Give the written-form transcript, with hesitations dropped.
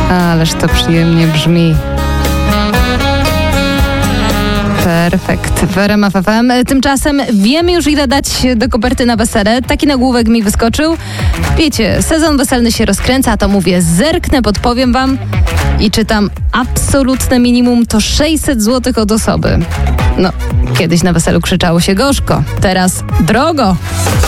Ależ to przyjemnie brzmi. Perfekt. W RMF FM. Tymczasem wiemy już, ile dać do koperty na wesele. Taki nagłówek mi wyskoczył. Wiecie, sezon weselny się rozkręca, to mówię, zerknę, podpowiem wam i czytam absolutne minimum to 600 zł od osoby. No, kiedyś na weselu krzyczało się gorzko, teraz drogo.